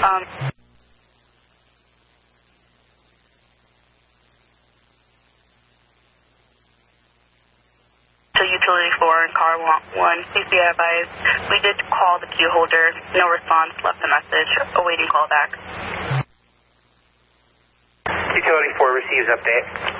To Utility 4 and Car 1, please be advised. We did call the queue holder. No response. Left a message. Awaiting call back. Utility 4 receives update.